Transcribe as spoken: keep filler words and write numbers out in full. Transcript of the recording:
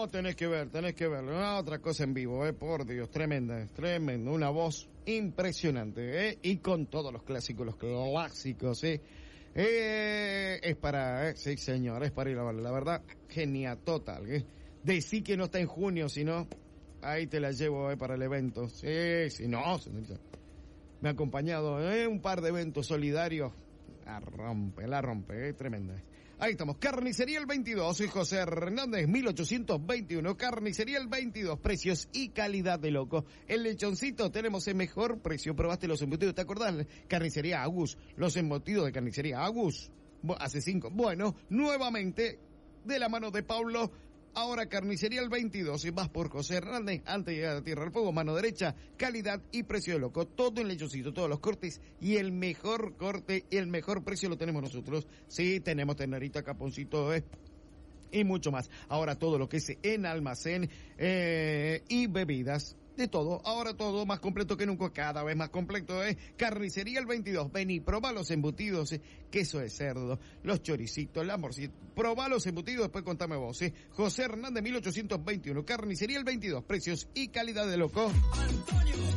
No, tenés que ver, tenés que ver. Una otra cosa en vivo, eh, por Dios, tremenda, tremenda. Una voz impresionante, eh, y con todos los clásicos, los clásicos, eh. Eh, es para, eh, sí señor, es para ir a verlo, la verdad, genial, total, eh. Decí que no está en junio, sino, ahí te la llevo, eh, para el evento. Sí, sí, no, me ha acompañado, eh, un par de eventos solidarios. La rompe, la rompe, eh, tremenda. Ahí estamos, Carnicería El veintidós, soy José Hernández, mil ochocientos veintiuno, Carnicería El veintidós, precios y calidad de loco. El lechoncito, tenemos el mejor precio, probaste los embutidos, ¿te acordás? Carnicería Agus, los embutidos de Carnicería Agus, hace cinco, bueno, nuevamente, de la mano de Pablo, ahora Carnicería El veintidós, y vas por José Hernández, antes de llegar a Tierra del Fuego, mano derecha, calidad y precio de loco, todo en lechoncito, todos los cortes, y el mejor corte y el mejor precio lo tenemos nosotros. Sí, tenemos tenerita, caponcito, eh, y mucho más. Ahora todo lo que es en almacén, eh, y bebidas, de todo, ahora todo más completo que nunca, cada vez más completo, ¿eh? Carnicería El veintidós, vení, probá los embutidos, ¿eh? Queso de cerdo, los choricitos, la morcita, probá los embutidos, después contame vos, ¿eh? José Hernández, mil ochocientos veintiuno, Carnicería El veintidós, precios y calidad de loco. Antonio.